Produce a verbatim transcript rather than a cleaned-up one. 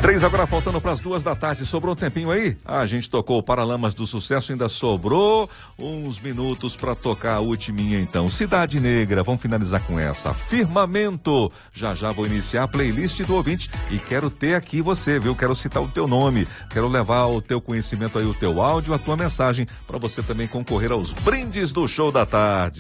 Três agora faltando para as duas da tarde. Sobrou um tempinho aí? Ah, a gente tocou o Paralamas do Sucesso, ainda sobrou uns minutos para tocar a ultiminha então. Cidade Negra, vamos finalizar com essa. Firmamento. Já já vou iniciar a playlist do ouvinte e quero ter aqui você, viu? Quero citar o teu nome, quero levar o teu conhecimento aí, o teu áudio, a tua mensagem, para você também concorrer aos brindes do Show da Tarde.